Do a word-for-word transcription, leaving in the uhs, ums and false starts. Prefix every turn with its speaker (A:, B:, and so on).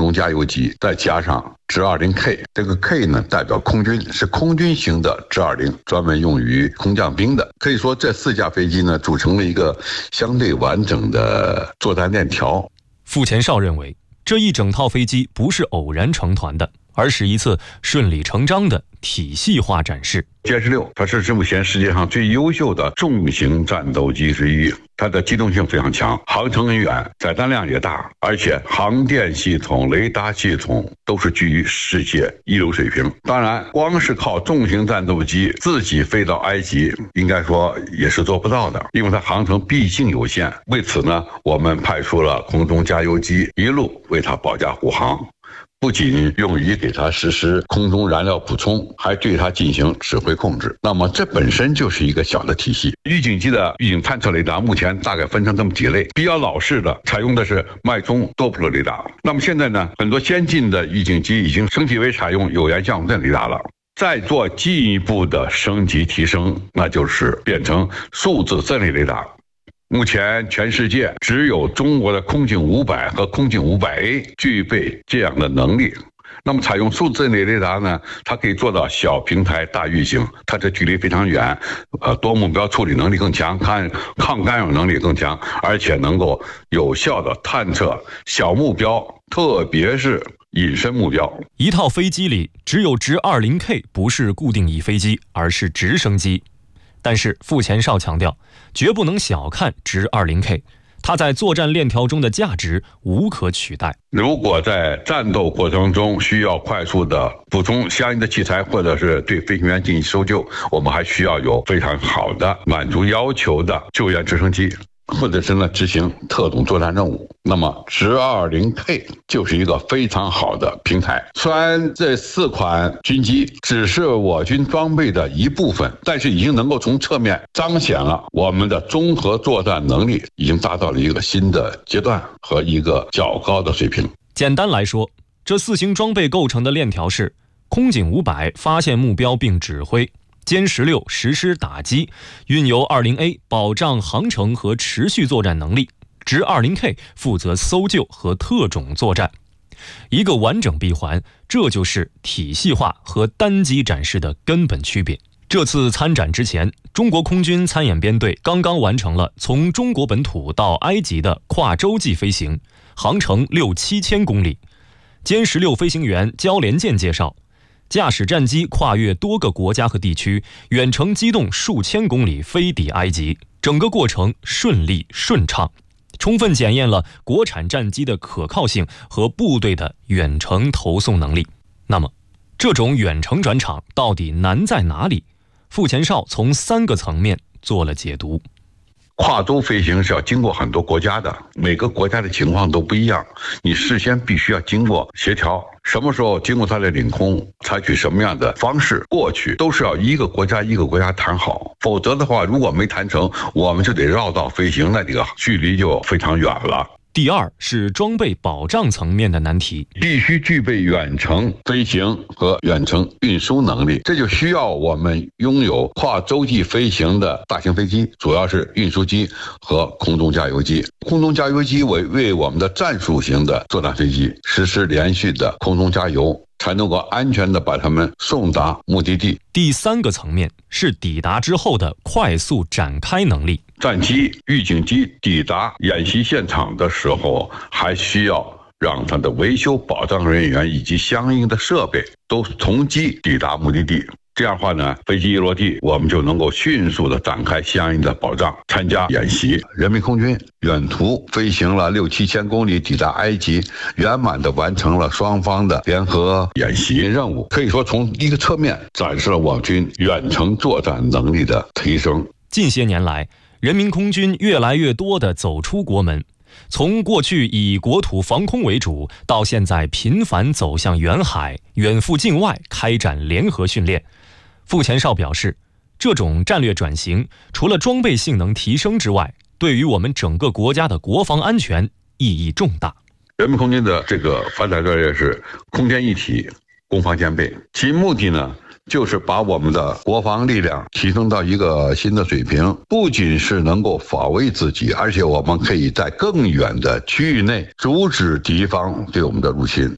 A: 东加油机，再加上直 二零 K， 这个 K 呢代表空军，是空军型的直 二零， 专门用于空降兵的。可以说这四架飞机呢组成了一个相对完整的作战链条。
B: 傅前哨认为，这一整套飞机不是偶然成团的，而是一次顺理成章的体系化展示。
A: 歼十六它是目前世界上最优秀的重型战斗机之一，它的机动性非常强，航程很远，载弹量也大，而且航电系统、雷达系统都是居于世界一流水平。当然，光是靠重型战斗机自己飞到埃及，应该说也是做不到的，因为它航程毕竟有限。为此呢，我们派出了空中加油机一路为它保驾护航。不仅用于给它实施空中燃料补充，还对它进行指挥控制。那么这本身就是一个小的体系。预警机的预警探测雷达目前大概分成这么几类，比较老式的采用的是脉冲多普勒雷达。那么现在呢，很多先进的预警机已经升级为采用有源相位阵雷达了。再做进一步的升级提升，那就是变成数字阵列雷达。目前全世界只有中国的空警五百和空警五百 A 具备这样的能力。那么采用数字阵列雷达呢，它可以做到小平台大运行，它这距离非常远，呃，多目标处理能力更强，抗抗干扰能力更强，而且能够有效的探测小目标，特别是隐身目标。
B: 一套飞机里只有直 二零 K 不是固定翼飞机，而是直升机。但是傅前哨强调，绝不能小看直 二零 K， 它在作战链条中的价值无可取代。
A: 如果在战斗过程中需要快速的补充相应的器材，或者是对飞行员进行搜救，我们还需要有非常好的满足要求的救援直升机，或者是呢执行特种作战任务。那么直 二零 K 就是一个非常好的平台。虽然这四款军机只是我军装备的一部分，但是已经能够从侧面彰显了我们的综合作战能力已经达到了一个新的阶段和一个较高的水平。
B: 简单来说，这四型装备构成的链条是：空警五百发现目标并指挥，歼十六实施打击，运油 二零 A 保障航程和持续作战能力，直 二零 K 负责搜救和特种作战。一个完整闭环，这就是体系化和单机展示的根本区别。这次参展之前，中国空军参演编队刚刚完成了从中国本土到埃及的跨洲际飞行，航程六七千公里。歼十六飞行员焦连健介绍，驾驶战机跨越多个国家和地区，远程机动数千公里飞抵埃及，整个过程顺利顺畅，充分检验了国产战机的可靠性和部队的远程投送能力。那么，这种远程转场到底难在哪里？傅前哨从三个层面做了解读。
A: 跨洲飞行是要经过很多国家的，每个国家的情况都不一样，你事先必须要经过协调，什么时候经过它的领空，采取什么样的方式过去，都是要一个国家一个国家谈好，否则的话，如果没谈成，我们就得绕道飞行，那这个距离就非常远了。
B: 第二是装备保障层面的难题，
A: 必须具备远程飞行和远程运输能力，这就需要我们拥有跨洲际飞行的大型飞机，主要是运输机和空中加油机。空中加油机为为我们的战术型的作战飞机实施连续的空中加油，才能够安全地把它们送达目的地。
B: 第三个层面是抵达之后的快速展开能力。
A: 战机、预警机抵达演习现场的时候，还需要让它的维修保障人员以及相应的设备都同机抵达目的地。这样的话呢，飞机一落地，我们就能够迅速的展开相应的保障，参加演习。人民空军远途飞行了六七千公里，抵达埃及，圆满的完成了双方的联合演习任务。可以说，从一个侧面展示了我军远程作战能力的提升。
B: 近些年来，人民空军越来越多地走出国门，从过去以国土防空为主，到现在频繁走向远海，远赴境外开展联合训练。傅前哨表示，这种战略转型除了装备性能提升之外，对于我们整个国家的国防安全意义重大。
A: 人民空军的这个发展战略是空天一体，攻防兼备，其目的呢，就是把我们的国防力量提升到一个新的水平，不仅是能够保卫自己，而且我们可以在更远的区域内阻止敌方对我们的入侵。